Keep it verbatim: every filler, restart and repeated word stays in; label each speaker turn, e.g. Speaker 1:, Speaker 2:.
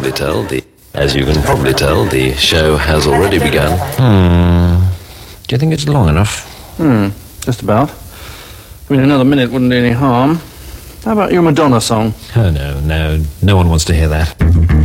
Speaker 1: probably tell, the as you can probably tell, the show has already begun.
Speaker 2: Hmm. Do you think it's long enough?
Speaker 3: Hmm. Just about. I mean, another minute wouldn't do any harm. How about your Madonna song?
Speaker 2: Oh, no, no. No one wants to hear that.